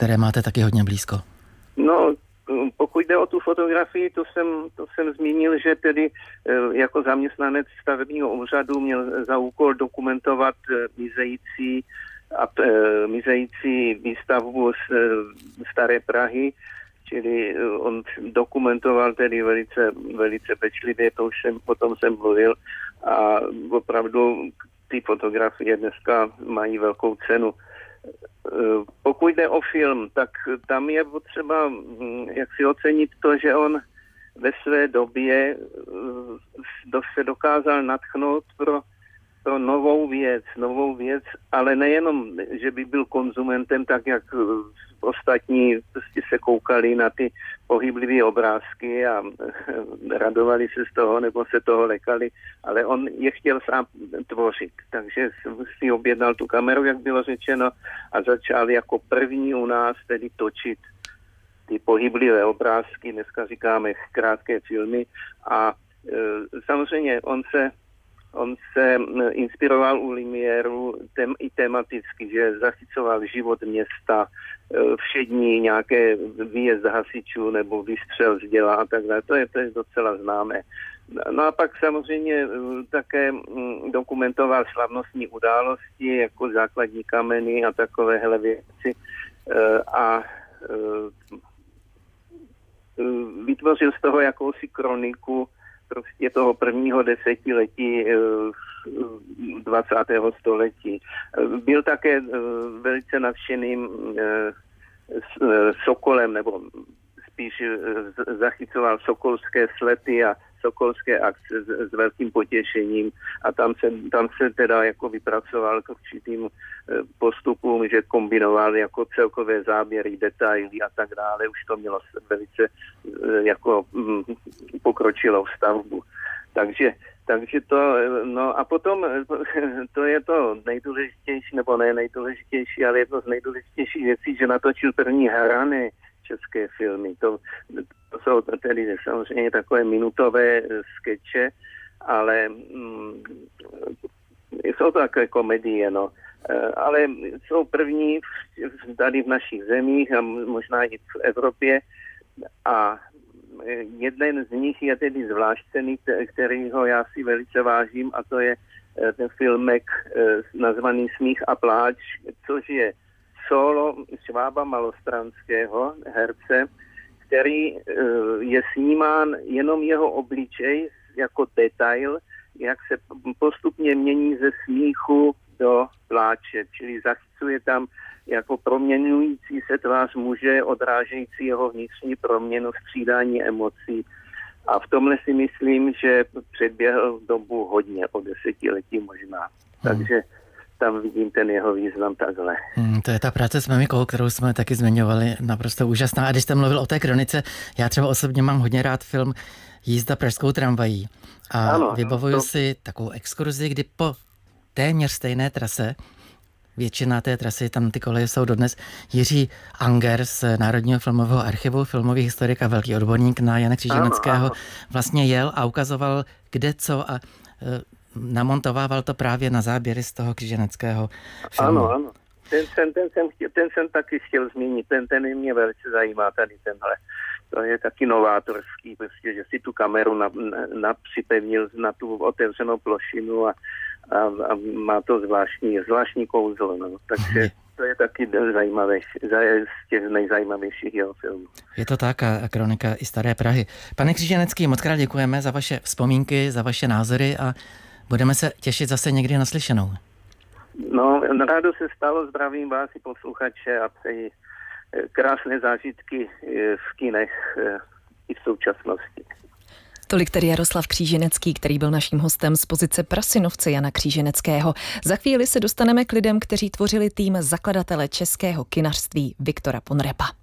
které máte taky hodně blízko. No, pokud jde o tu fotografii, to jsem zmínil, že tedy jako zaměstnanec stavebního úřadu měl za úkol dokumentovat mizející výstavbu z Staré Prahy, čili on dokumentoval tedy velice, velice pečlivě, o tom jsem mluvil, a opravdu ty fotografie dneska mají velkou cenu. Pokud jde o film, tak tam je potřeba jak si ocenit to, že on ve své době se dokázal nadchnout pro novou věc, ale nejenom, že by byl konzumentem, tak jak ostatní prostě se koukali na ty pohyblivé obrázky a radovali se z toho, nebo se toho lekali, ale on je chtěl sám tvořit. Takže si objednal tu kameru, jak bylo řečeno, a začal jako první u nás tedy točit ty pohyblivé obrázky, dneska říkáme krátké filmy, a samozřejmě on se inspiroval u Lumiéru i tematicky, že zachycoval život města, všední nějaké výjezd hasičů nebo výstřel z děla a tak dále. To je docela známé. No a pak samozřejmě také dokumentoval slavnostní události, jako základní kameny a takovéhle věci. A vytvořil z toho jakousi kroniku prostě toho prvního desetiletí 20. století. Byl také velice nadšeným sokolem, nebo spíš zachycoval sokolské slety a sokolské akce s velkým potěšením, a tam se teda jako vypracoval k určitým postupům, že kombinoval jako celkové záběry, detaily a tak dále. Už to mělo velice jako pokročilou stavbu. Takže to, no a potom to je to nejdůležitější, nebo ne nejdůležitější, ale jedno z nejdůležitějších věcí, že natočil první hrané české filmy. To jsou tedy samozřejmě takové minutové skeče, ale jsou to takové komedie, no. Ale jsou první tady v našich zemích a možná i v Evropě, a jeden z nich je tedy zvláštní, kterýho já si velice vážím, a to je ten filmek nazvaný Smích a pláč, což je solo Švába Malostranského, herce, který je snímán jenom jeho obličej jako detail, jak se postupně mění ze smíchu do pláče, čili zachycuje tam jako proměňující se tvář muže, odrážející jeho vnitřní proměnu, střídání emocí. A v tomhle si myslím, že předběhl dobu hodně, o desetiletí možná. Takže tam vidím ten jeho význam takhle. To je ta práce s mimikou, kterou jsme taky zmiňovali, naprosto úžasná. A když jste mluvil o té kronice, já třeba osobně mám hodně rád film Jízda pražskou tramvají. A ano, vybavuju si takovou exkurzi, kdy po téměř stejné trase, většina té trasy, tam ty koleje jsou dodnes, Jiří Anger z Národního filmového archivu, filmový historik a velký odborník na Jana Křižaneckého, vlastně jel a ukazoval kde co a namontovával to právě na záběry z toho Křižaneckého filmu. Ano. Ten jsem taky chtěl zmínit, ten mě velice zajímá tady tenhle. To je taky novátorský, prostě, že si tu kameru připevnil na tu otevřenou plošinu a má to zvláštní kouzlo. No. Takže to je taky z těch nejzajímavějších jeho filmů. Je to tak, a kronika i Staré Prahy. Pane Křižanecký, moc krát děkujeme za vaše vzpomínky, za vaše názory a budeme se těšit zase někdy na slyšenou. No, rádo se stalo, zdravím vás i posluchače a přeji krásné zážitky v kinech i v současnosti. Tolik tedy Jaroslav Kříženecký, který byl naším hostem z pozice prasinovce Jana Kříženeckého. Za chvíli se dostaneme k lidem, kteří tvořili tým zakladatele českého kinařství Viktora Ponrepa.